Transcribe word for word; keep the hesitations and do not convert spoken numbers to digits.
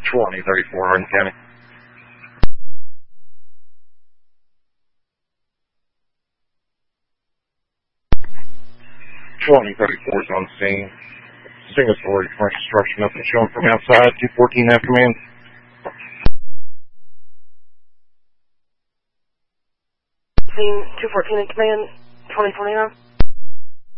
twenty thirty-four, Hardin County. twenty thirty-four is on scene. Single story commercial structure, nothing showing from outside. two fourteen have command. Scene two fourteen in command, twenty twenty-nine.